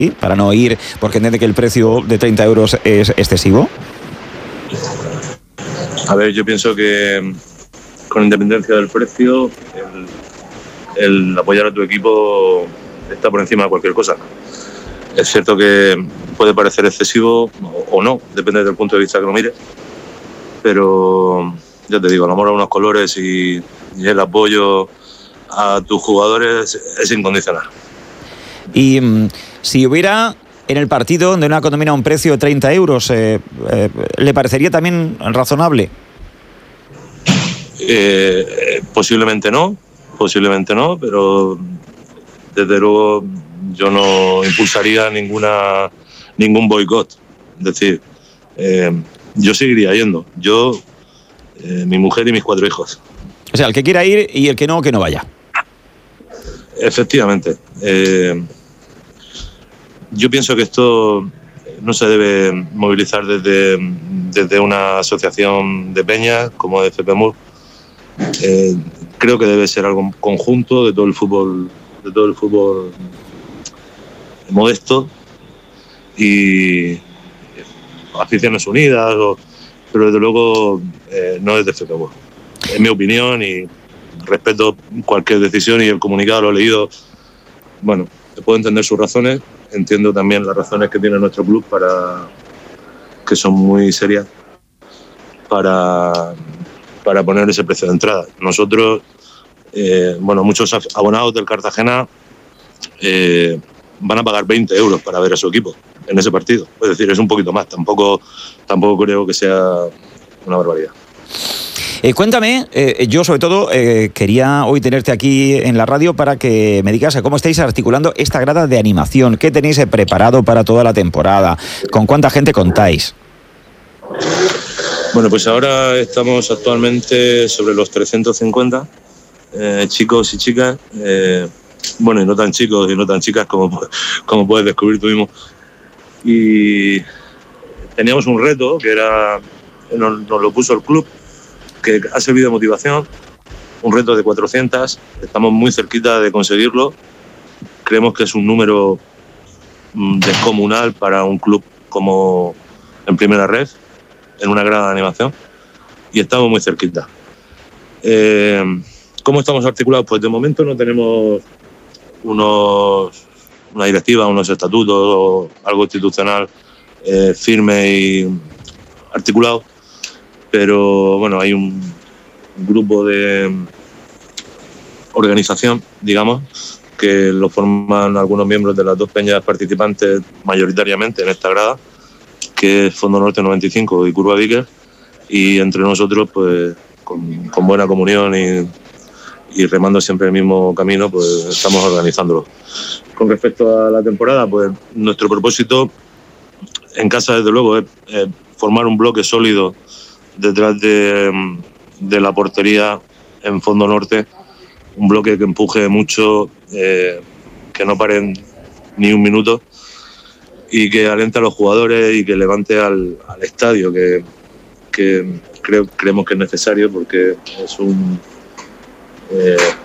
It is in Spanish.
para no ir porque entiende que el precio de 30 euros es excesivo? A ver, yo pienso que con independencia del precio, el apoyar a tu equipo está por encima de cualquier cosa. Es cierto que puede parecer excesivo o no, depende del punto de vista que lo mires, pero ya te digo, el amor a unos colores y el apoyo a tus jugadores es incondicional. Y si hubiera en el partido de una economía a un precio de 30 euros, ¿le parecería también razonable? Posiblemente no, pero desde luego yo no impulsaría ningún boicot. Es decir, yo seguiría yendo. Yo, mi mujer y mis 4 hijos. O sea, el que quiera ir y el que no vaya. Efectivamente. Yo pienso que esto no se debe movilizar desde una asociación de peñas como de FPMUR. Creo que debe ser algo conjunto de todo el fútbol modesto y aficiones unidas, pero desde luego no es de FPMUR. Es mi opinión y respeto cualquier decisión y el comunicado lo he leído. Bueno, puedo entender sus razones, entiendo también las razones que tiene nuestro club que son muy serias para poner ese precio de entrada. Nosotros, muchos abonados del Cartagena van a pagar 20 euros para ver a su equipo en ese partido. Es decir, es un poquito más, tampoco creo que sea una barbaridad. Cuéntame, yo sobre todo quería hoy tenerte aquí en la radio para que me digas cómo estáis articulando esta grada de animación, qué tenéis preparado para toda la temporada, con cuánta gente contáis. Bueno, pues ahora estamos actualmente sobre los 350 chicos y chicas, y no tan chicos y no tan chicas como puedes descubrir tú mismo. Y teníamos un reto que nos lo puso el club, que ha servido de motivación, un reto de 400, estamos muy cerquita de conseguirlo, creemos que es un número descomunal para un club como en Primera Red, en una grada de animación, y estamos muy cerquita. ¿Cómo estamos articulados? Pues de momento no tenemos una directiva, unos estatutos o algo institucional firme y articulado, pero bueno, hay un grupo de organización, digamos, que lo forman algunos miembros de las 2 peñas participantes mayoritariamente en esta grada, que es Fondo Norte 95 y Curva Vickers, y entre nosotros, pues con buena comunión y remando siempre el mismo camino, pues estamos organizándolo. Con respecto a la temporada, pues nuestro propósito en casa, desde luego, es formar un bloque sólido detrás de la portería en Fondo Norte, un bloque que empuje mucho, que no paren ni un minuto y que alente a los jugadores y que levante al estadio, que creemos que es necesario porque es